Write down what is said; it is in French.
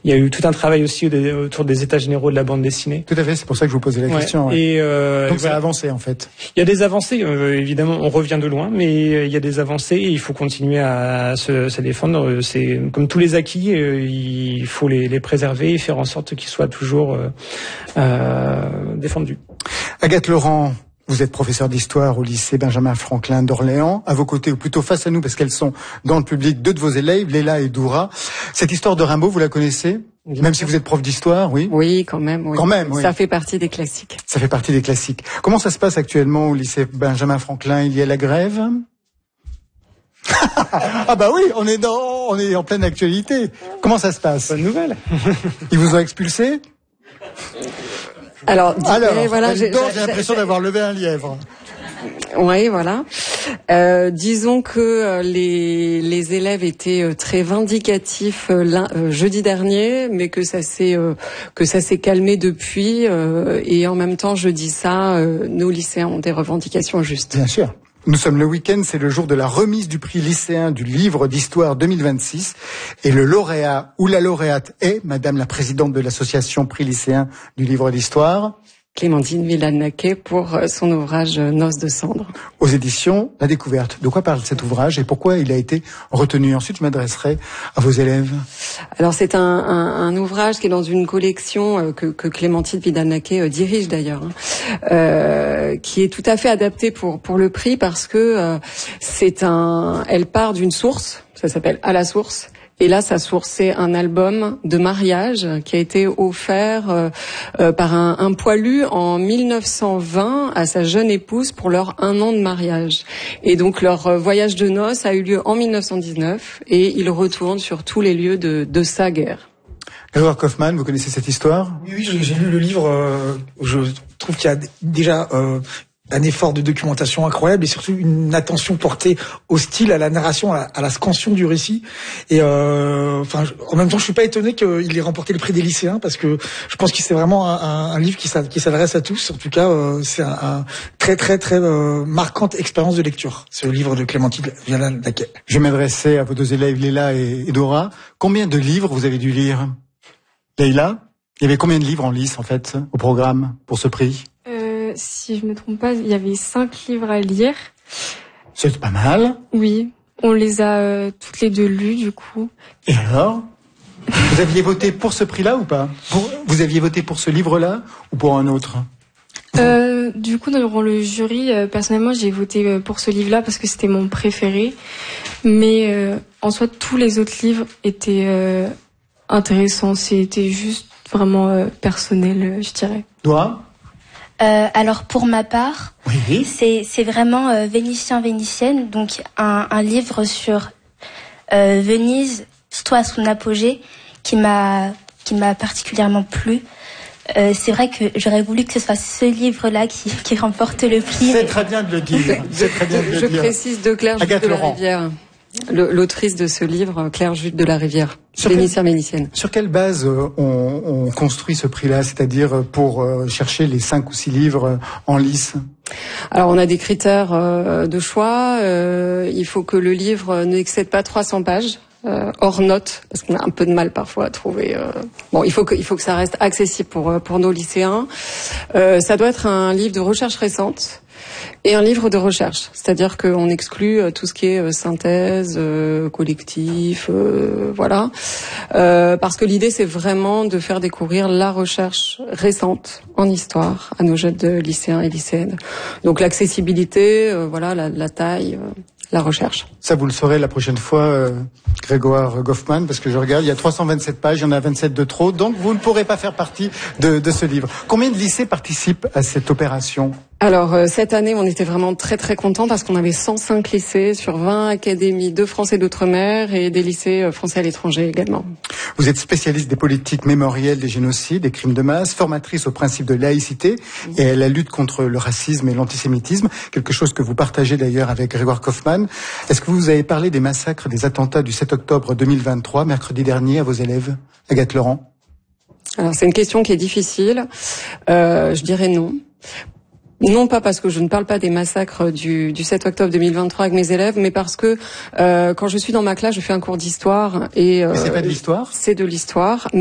Il y a eu tout un travail aussi autour des états généraux de la bande dessinée. Tout à fait, c'est pour ça que je vous posais la question. Ouais. Et donc ça a avancé en fait. Il y a des avancées, évidemment, on revient de loin, mais il y a des avancées et il faut continuer à se défendre. C'est comme tous les acquis, il faut les préserver et faire en sorte qu'ils soient toujours défendus. Agathe Laurent, vous êtes professeure d'histoire au lycée Benjamin Franklin d'Orléans. À vos côtés, ou plutôt face à nous, parce qu'elles sont dans le public, deux de vos élèves, Léla et Doura. Cette histoire de Rimbaud, vous la connaissez ? Même si vous êtes prof d'histoire, oui. Oui, quand même. Oui. Quand même, oui. Ça fait partie des classiques. Ça fait partie des classiques. Comment ça se passe actuellement au lycée Benjamin Franklin ? Il y a la grève ? Ah bah oui, on est en pleine actualité. Comment ça se passe ? Bonne nouvelle. Ils vous ont expulsé ? Alors, voilà, j'ai l'impression d'avoir levé un lièvre. Oui, voilà. Disons que les élèves étaient très vindicatifs jeudi dernier, mais que ça s'est calmé depuis. Et en même temps, je dis ça, nos lycéens ont des revendications justes. Bien sûr. Nous sommes le week-end, c'est le jour de la remise du prix lycéen du livre d'histoire 2026. Et le lauréat ou la lauréate est Madame la présidente de l'association prix lycéen du livre d'histoire, Clémentine Villeneuve pour son ouvrage Noces de cendres. Aux éditions La Découverte. De quoi parle cet ouvrage et pourquoi il a été retenu ? Ensuite, je m'adresserai à vos élèves. Alors, c'est un ouvrage qui est dans une collection que Clémentine Villeneuve dirige d'ailleurs, qui est tout à fait adaptée pour le prix parce que elle part d'une source, ça s'appelle À la source. Et là, sa source, c'est un album de mariage qui a été offert par un poilu en 1920 à sa jeune épouse pour leur 1 an de mariage. Et donc, leur voyage de noces a eu lieu en 1919 et ils retournent sur tous les lieux de sa guerre. Grégoire Kaufmann, vous connaissez cette histoire ? Oui, j'ai lu le livre. Je trouve qu'il y a déjà un effort de documentation incroyable et surtout une attention portée au style, à la narration, à la scansion du récit. Et en même temps, je suis pas étonné qu'il ait remporté le prix des lycéens parce que je pense que c'est vraiment un livre qui s'adresse à tous. En tout cas, c'est un très très très marquante expérience de lecture. Ce livre de Clémentine Villeneuve. Je vais m'adresser à vos deux élèves, Léla et Dora. Combien de livres vous avez dû lire ? Leïla, il y avait combien de livres en lice en fait au programme pour ce prix ? Si je me trompe pas, il y avait 5 livres à lire. C'est pas mal. Oui, on les a toutes les deux lus du coup. Et alors ? Vous aviez voté pour ce prix-là ou pas ? Vous aviez voté pour ce livre-là ou pour un autre ? Du coup, durant le jury, personnellement, j'ai voté pour ce livre-là parce que c'était mon préféré. Mais en soi, tous les autres livres étaient intéressants. C'était juste vraiment personnel, je dirais. Toi ? Alors pour ma part, oui. c'est vraiment Vénitienne, donc un livre sur Venise, surtout à son apogée, qui m'a particulièrement plu. C'est vrai que j'aurais voulu que ce soit ce livre-là qui remporte le prix. C'est très bien de le dire. Je précise de Claire Jude de la Rivière. L'autrice de ce livre, Claire Jude de la Rivière, vénitienne. Sur quelle base on construit ce prix-là, c'est-à-dire pour chercher les 5 ou 6 livres en lice ? Alors on a des critères de choix. Il faut que le livre n'excède pas 300 pages. Hors note, parce qu'on a un peu de mal parfois à trouver. Il faut que ça reste accessible pour nos lycéens. Ça doit être un livre de recherche récente. Et un livre de recherche, c'est-à-dire qu'on exclut tout ce qui est synthèse, collectif, voilà. Parce que l'idée, c'est vraiment de faire découvrir la recherche récente en histoire à nos jeunes lycéens et lycéennes. Donc l'accessibilité, la taille, la recherche. Ça, vous le saurez la prochaine fois, Grégoire Kaufmann, parce que je regarde, il y a 327 pages, il y en a 27 de trop, donc vous ne pourrez pas faire partie de ce livre. Combien de lycées participent à cette opération ? Alors, cette année, on était vraiment très très contents parce qu'on avait 105 lycées sur 20 académies de français d'outre-mer et des lycées français à l'étranger également. Vous êtes spécialiste des politiques mémorielles des génocides, des crimes de masse, formatrice au principe de laïcité et à la lutte contre le racisme et l'antisémitisme, quelque chose que vous partagez d'ailleurs avec Grégoire Kaufmann. Est-ce que vous avez parlé des massacres, des attentats du 7 octobre 2023, mercredi dernier, à vos élèves ? Agathe Laurent ? Alors, c'est une question qui est difficile. Je dirais non. Non pas parce que je ne parle pas des massacres du 7 octobre 2023 avec mes élèves, mais parce que quand je suis dans ma classe, je fais un cours d'histoire et c'est pas de l'histoire ? C'est de l'histoire.